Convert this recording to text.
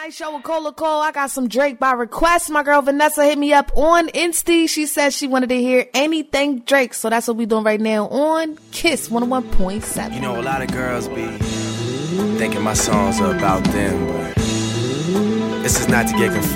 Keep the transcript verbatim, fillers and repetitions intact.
Night Show with Cola Cole. I got some Drake by request. My girl Vanessa hit me up on Insta. She said she wanted to hear anything Drake. So that's what we doing right now on Kiss one oh one point seven. You know, a lot of girls be thinking my songs are about them, but this is not to get confused.